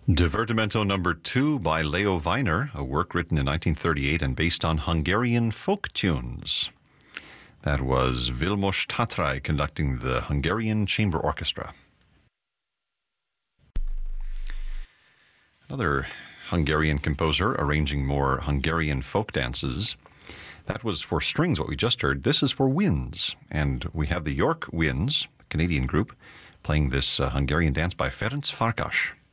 Divertimento number 2 by Leo Weiner, a work written in 1938 and based on Hungarian folk tunes. That was Vilmos Tatrai conducting the Hungarian Chamber Orchestra. Another Hungarian composer arranging more Hungarian folk dances. That was for strings, what we just heard. This is for winds, and we have the York Winds, a Canadian group, playing this Hungarian dance by Ferenc Farkas.